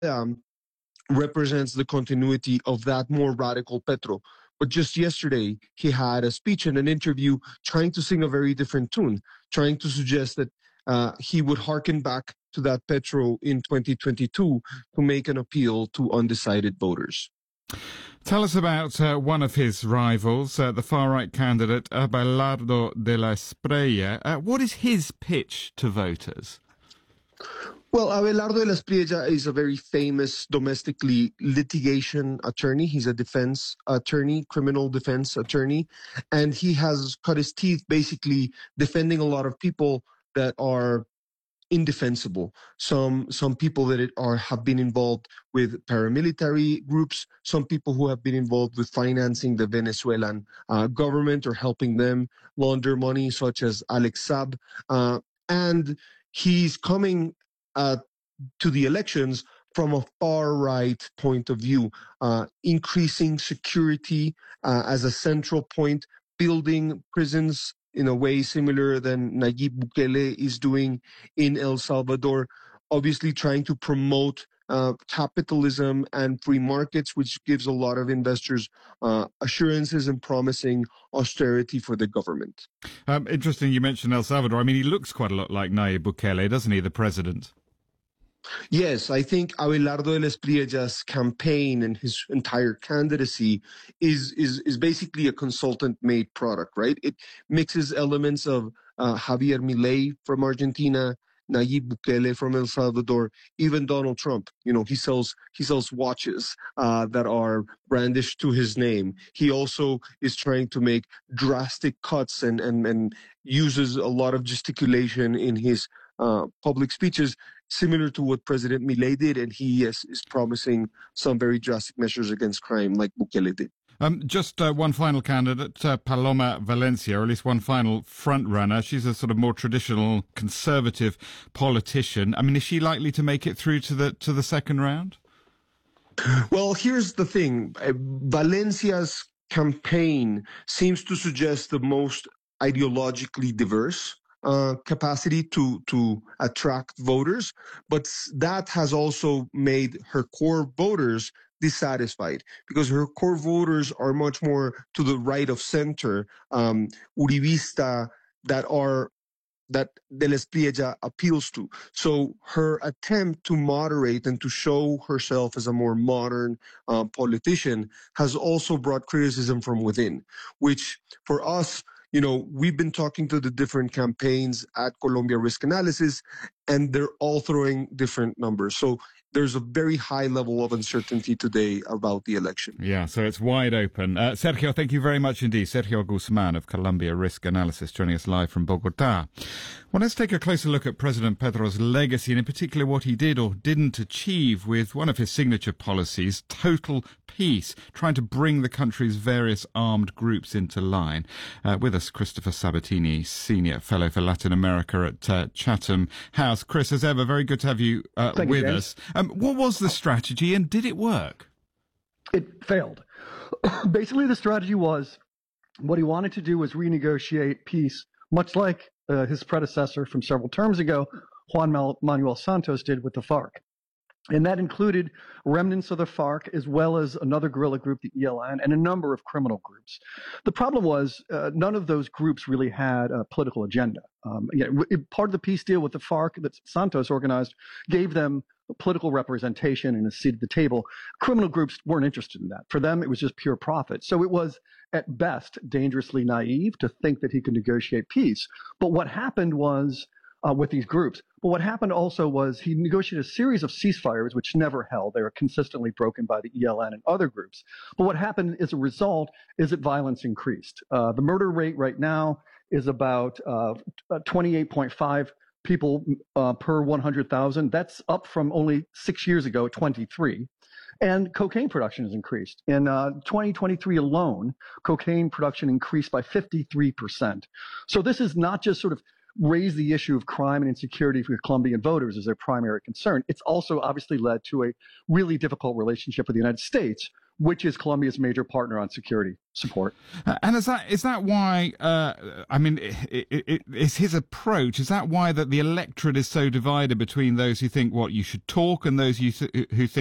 represents the continuity of that more radical Petro. But just yesterday, he had a speech and an interview trying to sing a very different tune, trying to suggest that he would hearken back to that Petro in 2022 to make an appeal to undecided voters. Tell us about one of his rivals, the far-right candidate, Abelardo de la Espriella. What is his pitch to voters? Well, Abelardo de la Espriella is a very famous domestically litigation attorney. He's a defense attorney, criminal defense attorney, and he has cut his teeth basically defending a lot of people that are indefensible. Some people that have been involved with paramilitary groups, some people who have been involved with financing the Venezuelan government or helping them launder money, such as Alex Saab. And he's coming to the elections from a far-right point of view, increasing security as a central point, building prisons in a way similar than Nayib Bukele is doing in El Salvador, obviously trying to promote capitalism and free markets, which gives a lot of investors assurances and promising austerity for the government. Interesting you mentioned El Salvador. I mean, he looks quite a lot like Nayib Bukele, doesn't he, the president? Yes, I think Abelardo de la Espriella's campaign and his entire candidacy is basically a consultant-made product, right? It mixes elements of Javier Milei from Argentina, Nayib Bukele from El Salvador, even Donald Trump. You know, he sells watches that are brandished to his name. He also is trying to make drastic cuts and uses a lot of gesticulation in his public speeches, similar to what President Milei did, and he is promising some very drastic measures against crime like Bukele did. Just one final candidate, Paloma Valencia, or at least one final front runner. She's a sort of more traditional conservative politician. I mean, is she likely to make it through to the second round? Well, here's the thing. Valencia's campaign seems to suggest the most ideologically diverse capacity to attract voters, but that has also made her core voters dissatisfied because her core voters are much more to the right of center, Uribista, that De la Espriella appeals to. So her attempt to moderate and to show herself as a more modern politician has also brought criticism from within, which for us, you know, we've been talking to the different campaigns at Colombia Risk Analysis, and they're all throwing different numbers. So there's a very high level of uncertainty today about the election. Yeah, so it's wide open. Sergio, thank you very much indeed. Sergio Guzman of Colombia Risk Analysis joining us live from Bogota. Well, let's take a closer look at President Petro's legacy and in particular what he did or didn't achieve with one of his signature policies, total peace, trying to bring the country's various armed groups into line. With us, Christopher Sabatini, Senior Fellow for Latin America at Chatham House. Chris, as ever, very good to have you with us. What was the strategy and did it work? It failed. Basically, the strategy was what he wanted to do was renegotiate peace, much like his predecessor from several terms ago, Juan Manuel Santos, did with the FARC. And that included remnants of the FARC as well as another guerrilla group, the ELN, and a number of criminal groups. The problem was none of those groups really had a political agenda. Part of the peace deal with the FARC that Santos organized gave them political representation and a seat at the table. Criminal groups weren't interested in that. For them, it was just pure profit. So it was, at best, dangerously naive to think that he could negotiate peace. But what happened was, with these groups, but what happened also was he negotiated a series of ceasefires which never held. They were consistently broken by the ELN and other groups. But what happened as a result is that violence increased. The murder rate right now is about 28.5 people per 100,000. That's up from only 6 years ago, 23. And cocaine production has increased. In 2023 alone, cocaine production increased by 53%. So this is not just sort of raise the issue of crime and insecurity for Colombian voters as their primary concern. It's also obviously led to a really difficult relationship with the United States, which is Colombia's major partner on security support. And is that why? I mean, is his approach? Is that why that the electorate is so divided between those who think you should talk and those who think